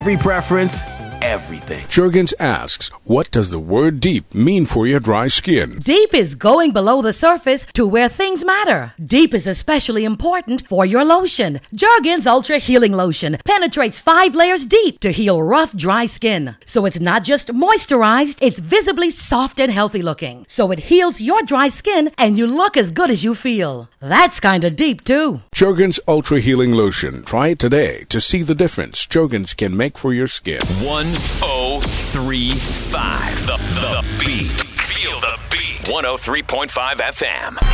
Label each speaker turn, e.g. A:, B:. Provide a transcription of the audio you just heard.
A: Every preference, everything.
B: Jergens asks, what does the word deep mean for your dry skin?
C: Deep is going below the surface to where things matter. Deep is especially important for your lotion. Jergens Ultra Healing Lotion penetrates 5 layers deep to heal rough, dry skin. So it's not just moisturized, it's visibly soft and healthy looking. So it heals your dry skin and you look as good as you feel. That's kind of deep too.
B: Jergens Ultra Healing Lotion. Try it today to see the difference Jergens can make for your skin.
D: 1035. The beat. Feel the beat. 103.5 FM.